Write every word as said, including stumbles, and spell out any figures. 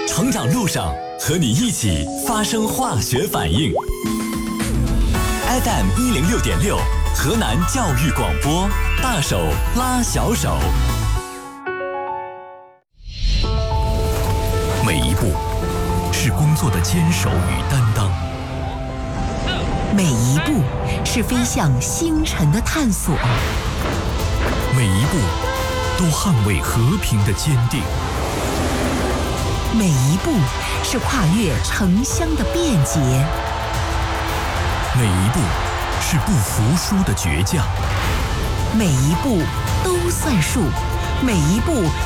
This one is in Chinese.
成长路上和你一起发生化学反应。F M 一零六点六，河南教育广播，大手拉小手。每一步是工作的坚守与担当， 每一步是飞向星辰的探索， 每一步都捍卫和平的坚定， 每一步是跨越城乡的便捷， 每一步是不服输的倔强， 每一步都算数，每一步